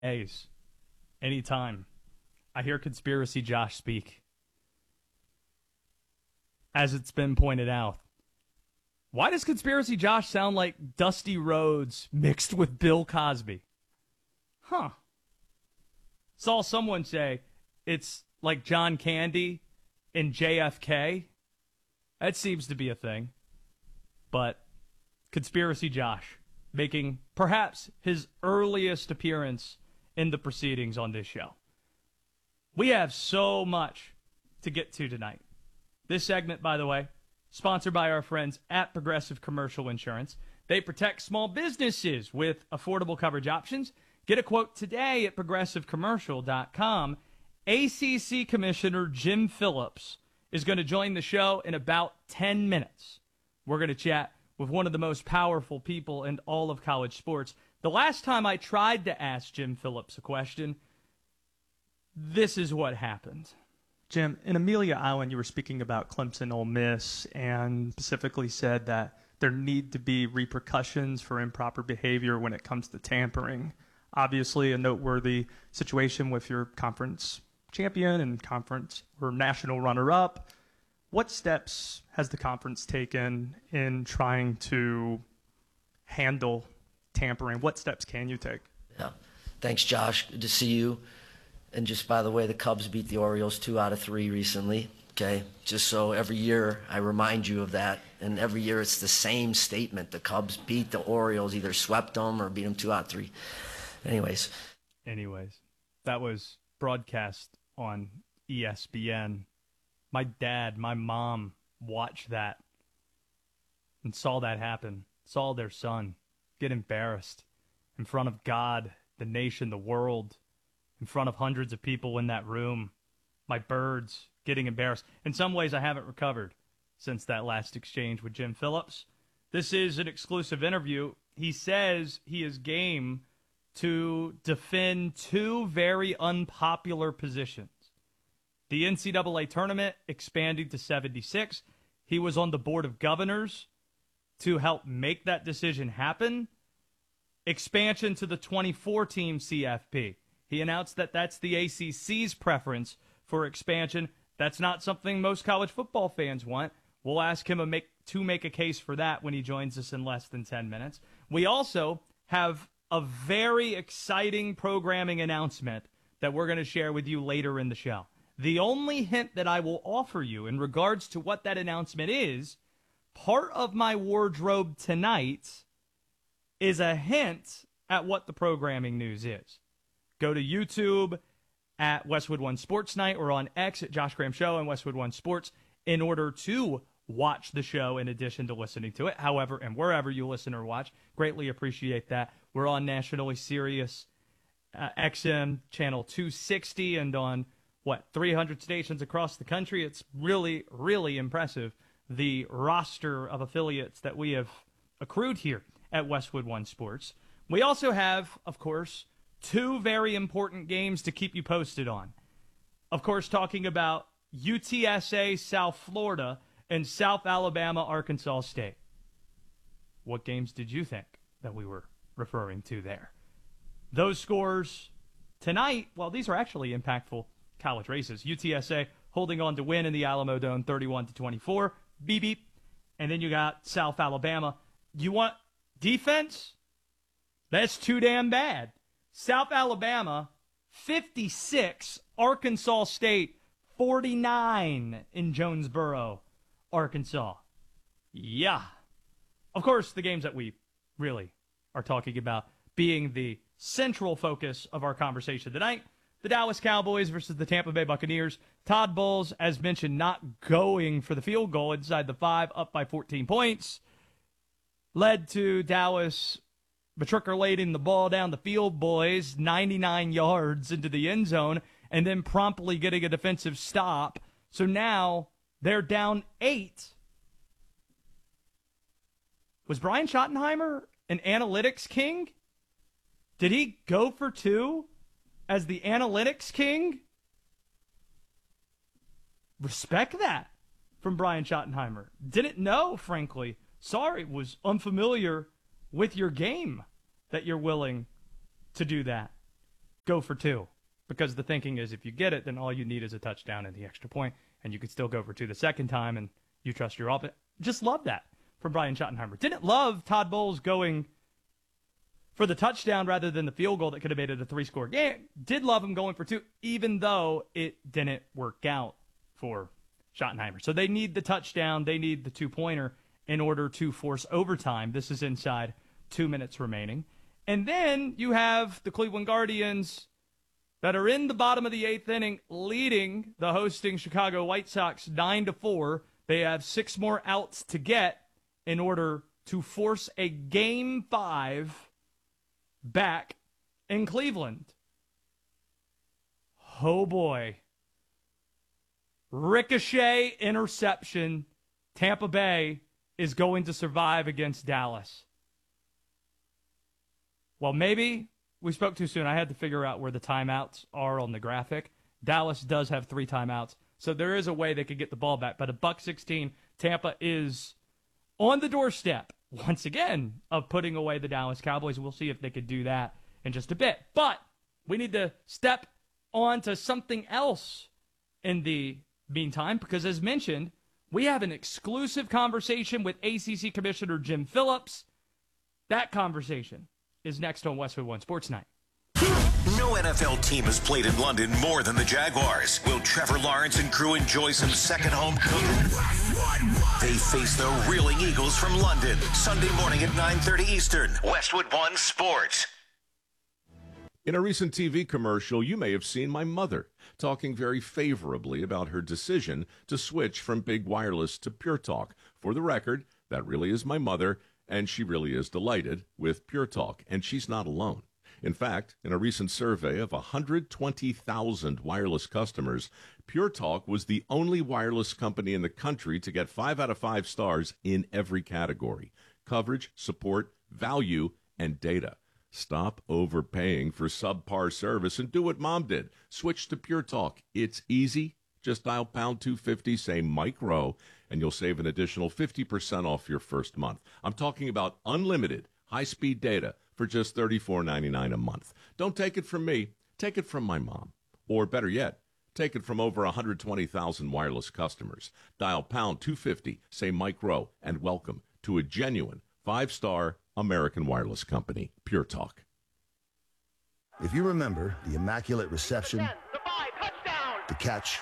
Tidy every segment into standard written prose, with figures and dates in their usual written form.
A's. Anytime I hear Conspiracy Josh speak, as it's been pointed out, why does Conspiracy Josh sound like Dusty Rhodes mixed with Bill Cosby? Huh. Saw someone say it's like John Candy and JFK. That seems to be a thing. But Conspiracy Josh making perhaps his earliest appearance in the proceedings on this show. We have so much to get to tonight. This segment, by the way, sponsored by our friends at Progressive Commercial Insurance. They protect small businesses with affordable coverage options. Get a quote today at progressivecommercial.com. ACC Commissioner Jim Phillips is going to join the show in about 10 minutes. We're going to chat with one of the most powerful people in all of college sports. The last time I tried to ask Jim Phillips a question, this is what happened. Jim, in Amelia Island, you were speaking about Clemson Ole Miss and specifically said that there need to be repercussions for improper behavior when it comes to tampering. Obviously, a noteworthy situation with your conference champion and conference or national runner-up. What steps has the conference taken in trying to handle tampering? What steps can you take? Yeah. Thanks, Josh. Good to see you. And just by the way, the Cubs beat the Orioles 2 out of 3 recently. Okay, just so every year I remind you of that. And every year it's the same statement. The Cubs beat the Orioles, either swept them or beat them 2 out of 3. Anyways, that was broadcast on ESPN. My dad, my mom watched that and saw that happen, saw their son get embarrassed in front of God, the nation, the world, in front of hundreds of people in that room. My birds getting embarrassed. In some ways, I haven't recovered since that last exchange with Jim Phillips. This is an exclusive interview. He says he is game to defend 2 very unpopular positions. The NCAA tournament expanding to 76. He was on the board of governors to help make that decision happen. Expansion to the 24-team CFP. He announced that that's the ACC's preference for expansion. That's not something most college football fans want. We'll ask him to make a case for that when he joins us in less than 10 minutes. We also have a very exciting programming announcement that we're going to share with you later in the show. The only hint that I will offer you in regards to what that announcement is, part of my wardrobe tonight is a hint at what the programming news is. Go to YouTube at Westwood One Sports Night or on X at Josh Graham Show and Westwood One Sports in order to watch the show in addition to listening to it. However, and wherever you listen or watch, greatly appreciate that. We're on nationally Sirius XM channel 260 and on, 300 stations across the country. It's really, really impressive, the roster of affiliates that we have accrued here at Westwood One Sports. We also have, of course, 2 very important games to keep you posted on. Of course, talking about UTSA South Florida and South Alabama Arkansas State. What games did you think that we were referring to there? Those scores tonight, well, these are actually impactful college races. UTSA holding on to win in the Alamo Dome 31-24. Beep, beep. And then you got South Alabama. You want defense? That's too damn bad. South Alabama, 56. Arkansas State, 49 in Jonesboro, Arkansas. Yeah. Of course, the games that we really are talking about being the central focus of our conversation tonight, the Dallas Cowboys versus the Tampa Bay Buccaneers. Todd Bowles, as mentioned, not going for the field goal inside the 5, up by 14 points. Led to Dallas matriculating the ball down the field, boys, 99 yards into the end zone, and then promptly getting a defensive stop. So now they're down 8. Was Brian Schottenheimer an analytics king? Did he go for 2 as the analytics king? Respect that from Brian Schottenheimer. Didn't know, frankly. Sorry, was unfamiliar with your game that you're willing to do that. go for two. Because the thinking is if you get it, then all you need is a touchdown and the extra point, and you could still go for two the second time, and you trust your offense. Just love that from Brian Schottenheimer. Didn't love Todd Bowles going for the touchdown rather than the field goal that could have made it a 3-score game. Did love him going for two, even though it didn't work out for Schottenheimer. So they need the touchdown. They need the 2-pointer in order to force overtime. This is inside 2 minutes remaining. And then you have the Cleveland Guardians that are in the bottom of the 8th inning, leading the hosting Chicago White Sox 9-4. They have 6 more outs to get in order to force a Game 5 back in Cleveland. Oh, boy. Ricochet interception. Tampa Bay is going to survive against Dallas. Well, maybe we spoke too soon. I had to figure out where the timeouts are on the graphic. Dallas does have 3 timeouts, so there is a way they could get the ball back. But at $1:16, Tampa is on the doorstep, once again, of putting away the Dallas Cowboys. We'll see if they could do that in just a bit. But we need to step on to something else in the meantime, because as mentioned, we have an exclusive conversation with ACC Commissioner Jim Phillips. That conversation is next on Westwood One Sports Night. No NFL team has played in London more than the Jaguars. Will Trevor Lawrence and crew enjoy some second home cooking? They face the Reeling Eagles from London, Sunday morning at 9:30 Eastern. Westwood One Sports. In a recent TV commercial, you may have seen my mother talking very favorably about her decision to switch from Big Wireless to Pure Talk. For the record, that really is my mother, and she really is delighted with Pure Talk, and she's not alone. In fact, in a recent survey of 120,000 wireless customers, Pure Talk was the only wireless company in the country to get 5 out of 5 stars in every category: coverage, support, value, and data. Stop overpaying for subpar service and do what Mom did. Switch to Pure Talk. It's easy. Just dial pound 250, say Mike Rowe, and you'll save an additional 50% off your first month. I'm talking about unlimited high-speed data for just $34.99 a month. Don't take it from me. Take it from my mom. Or better yet, take it from over 120,000 wireless customers. Dial pound 250, say Mike Rowe, and welcome to a genuine 5-star American wireless company, Pure Talk. If you remember the immaculate reception, the catch,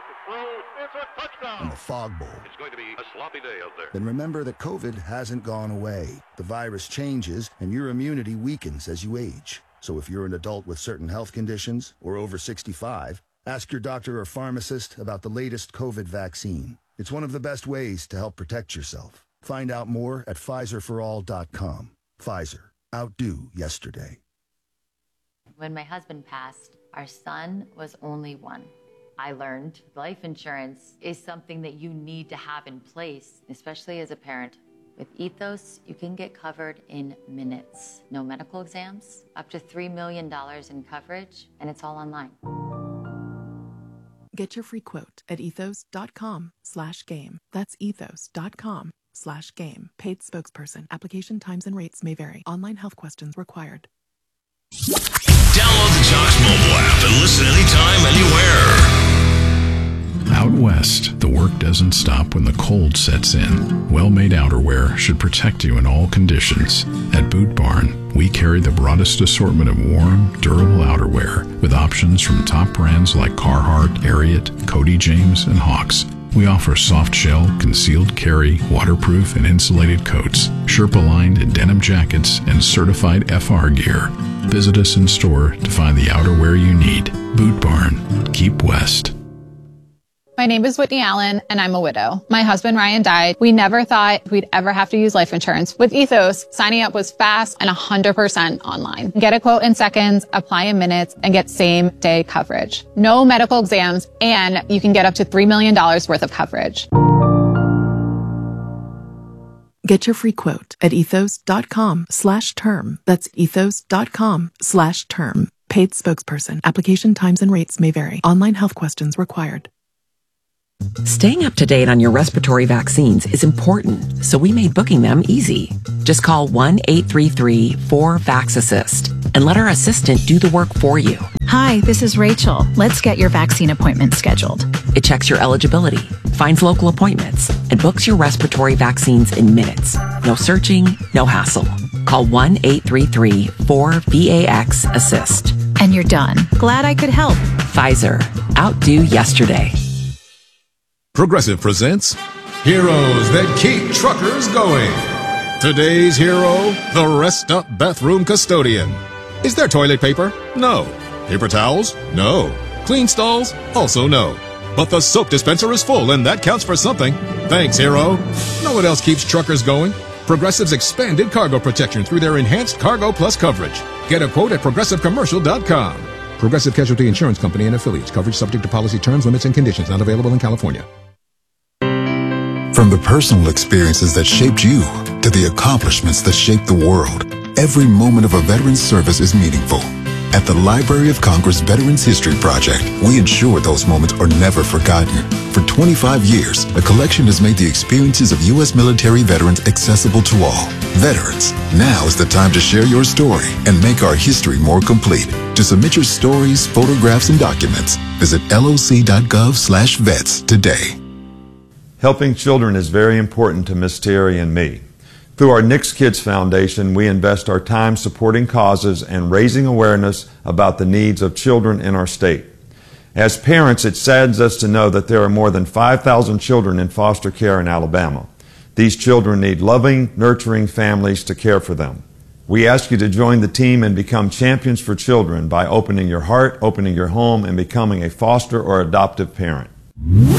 and the fog bowl, it's going to be a sloppy day out there. Then remember that COVID hasn't gone away. The virus changes, and your immunity weakens as you age. So if you're an adult with certain health conditions or over 65, ask your doctor or pharmacist about the latest COVID vaccine. It's one of the best ways to help protect yourself. Find out more at PfizerForAll.com. Pfizer. Outdo yesterday. When my husband passed, our son was only 1. I learned life insurance is something that you need to have in place, especially as a parent. With Ethos, you can get covered in minutes. No medical exams, up to $3 million in coverage, and it's all online. Get your free quote at ethos.com/game. That's ethos.com/game. Paid spokesperson. Application times and rates may vary. Online health questions required. Download the Jocks mobile app and listen anytime, anywhere. Out west, the work doesn't stop when the cold sets in. Well-made outerwear should protect you in all conditions. At Boot Barn, we carry the broadest assortment of warm, durable outerwear with options from top brands like Carhartt, Ariat, Cody James, and Hawks. We offer soft shell, concealed carry, waterproof and insulated coats, Sherpa-lined denim jackets, and certified FR gear. Visit us in store to find the outerwear you need. Boot Barn. Keep west. My name is Whitney Allen, and I'm a widow. My husband, Ryan, died. We never thought we'd ever have to use life insurance. With Ethos, signing up was fast and 100% online. Get a quote in seconds, apply in minutes, and get same-day coverage. No medical exams, and you can get up to $3 million worth of coverage. Get your free quote at ethos.com/term. That's ethos.com/term. Paid spokesperson. Application times and rates may vary. Online health questions required. Staying up to date on your respiratory vaccines is important, so we made booking them easy. Just call 1-833-4-VAX-ASSIST and let our assistant do the work for you. Hi, this is Rachel. Let's get your vaccine appointment scheduled. It checks your eligibility, finds local appointments, and books your respiratory vaccines in minutes. No searching, no hassle. Call 1-833-4-VAX-ASSIST. And you're done. Glad I could help. Pfizer. Outdo yesterday. Progressive presents Heroes That Keep Truckers Going. Today's hero, the Rest Up Bathroom Custodian. Is there toilet paper? No. Paper towels? No. Clean stalls? Also no. But the soap dispenser is full, and that counts for something. Thanks, hero. Know what else keeps truckers going? Progressive's expanded cargo protection through their enhanced Cargo Plus coverage. Get a quote at progressivecommercial.com. Progressive Casualty Insurance Company and affiliates. Coverage subject to policy terms, limits, and conditions. Not available in California. From the personal experiences that shaped you to the accomplishments that shaped the world, every moment of a veteran's service is meaningful. At the Library of Congress Veterans History Project, we ensure those moments are never forgotten. For 25 years, the collection has made the experiences of U.S. military veterans accessible to all. Veterans, now is the time to share your story and make our history more complete. To submit your stories, photographs, and documents, visit loc.gov/vets today. Helping children is very important to Miss Terry and me. Through our Nick's Kids Foundation, we invest our time supporting causes and raising awareness about the needs of children in our state. As parents, it saddens us to know that there are more than 5,000 children in foster care in Alabama. These children need loving, nurturing families to care for them. We ask you to join the team and become champions for children by opening your heart, opening your home, and becoming a foster or adoptive parent.